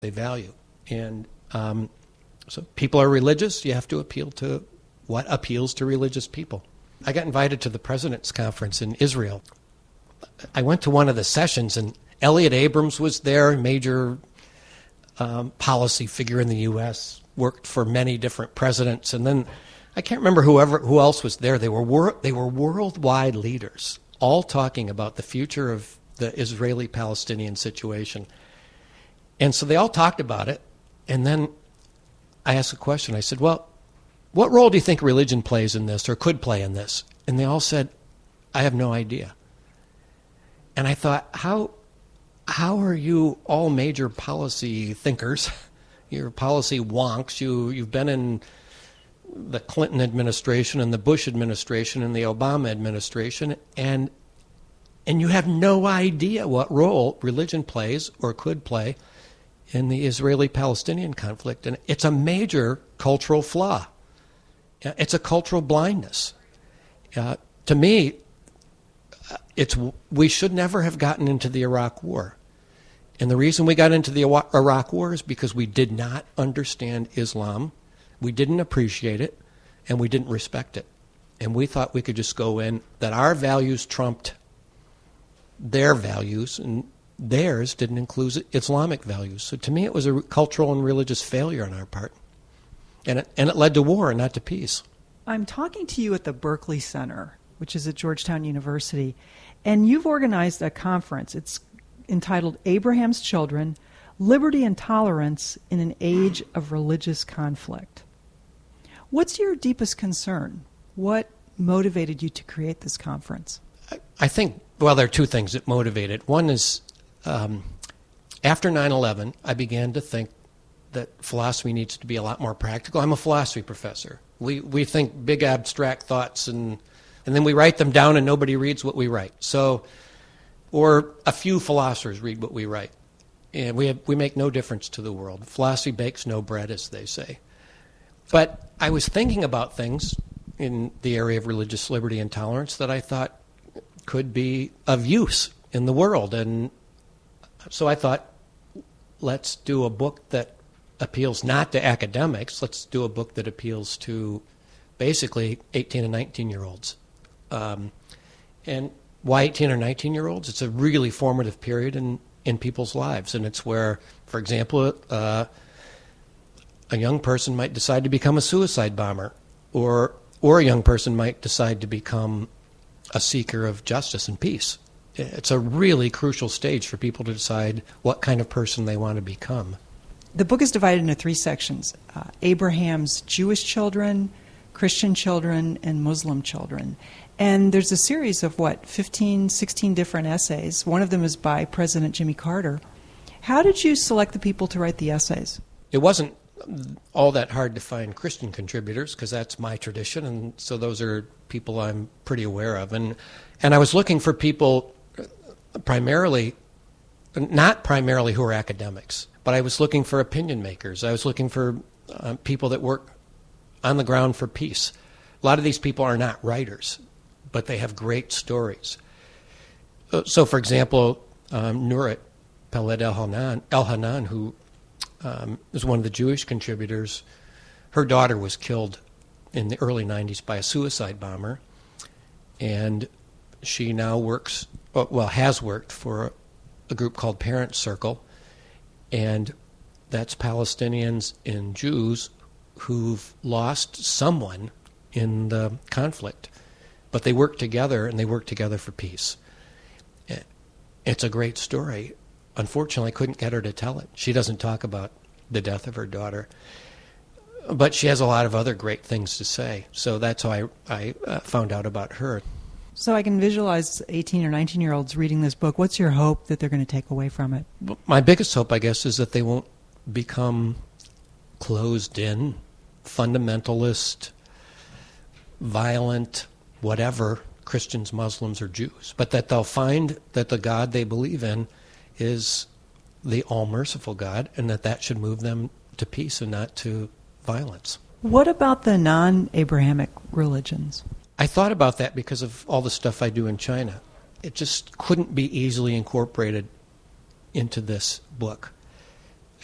they value. And so people are religious. You have to appeal to what appeals to religious people. I got invited to the President's Conference in Israel. I went to one of the sessions, and Elliott Abrams was there, a major policy figure in the U.S., worked for many different presidents. And then I can't remember who else was there. They were worldwide leaders, all talking about the future of the Israeli-Palestinian situation. And so they all talked about it. And then I asked a question. I said, well, what role do you think religion plays in this or could play in this? And they all said, I have no idea. And I thought, how are you all major policy thinkers? You're policy wonks. You've been in the Clinton administration and the Bush administration and the Obama administration, and you have no idea what role religion plays or could play in the Israeli-Palestinian conflict. And it's a major cultural flaw. It's a cultural blindness. To me, we should never have gotten into the Iraq War. And the reason we got into the Iraq War is because we did not understand Islam, we didn't appreciate it, and we didn't respect it. And we thought we could just go in, that our values trumped their values, and theirs didn't include Islamic values. So to me, it was a cultural and religious failure on our part. And it led to war and not to peace. I'm talking to you at the Berkeley Center, which is at Georgetown University, and you've organized a conference. It's entitled Abraham's Children, Liberty and Tolerance in an Age of Religious Conflict. What's your deepest concern? What motivated you to create this conference? I think, well, there are two things that motivated. One is, after 9/11, I began to think that philosophy needs to be a lot more practical. I'm a philosophy professor. We think big abstract thoughts, and then we write them down and nobody reads what we write. So, or a few philosophers read what we write. And we make no difference to the world. Philosophy bakes no bread, as they say. But I was thinking about things in the area of religious liberty and tolerance that I thought could be of use in the world. And so I thought, let's do a book that appeals not to academics. Let's do a book that appeals to basically 18 and 19-year-olds. And why 18 or 19-year-olds? It's a really formative period in people's lives. And it's where, for example, a young person might decide to become a suicide bomber, or a young person might decide to become a seeker of justice and peace. It's a really crucial stage for people to decide what kind of person they want to become. The book is divided into three sections: Abraham's Jewish children, Christian children, and Muslim children. And there's a series of, 15, 16 different essays. One of them is by President Jimmy Carter. How did you select the people to write the essays? It wasn't all that hard to find Christian contributors, because that's my tradition, and so those are people I'm pretty aware of. And I was looking for people not primarily who are academics, but I was looking for opinion makers. I was looking for people that work on the ground for peace. A lot of these people are not writers, but they have great stories. So, for example, Nurit Peled Elhanan, who is one of the Jewish contributors, her daughter was killed in the early 90s by a suicide bomber, and she now has worked for a group called Parent Circle, and that's Palestinians and Jews who've lost someone in the conflict. But they work together, and they work together for peace. It's a great story. Unfortunately, I couldn't get her to tell it. She doesn't talk about the death of her daughter. But she has a lot of other great things to say. So that's how I found out about her. So I can visualize 18 or 19-year-olds reading this book. What's your hope that they're going to take away from it? My biggest hope, I guess, is that they won't become closed-in, fundamentalist, violent, whatever, Christians, Muslims, or Jews, but that they'll find that the God they believe in is the all-merciful God, and that should move them to peace and not to violence. What about the non-Abrahamic religions? I thought about that because of all the stuff I do in China. It just couldn't be easily incorporated into this book.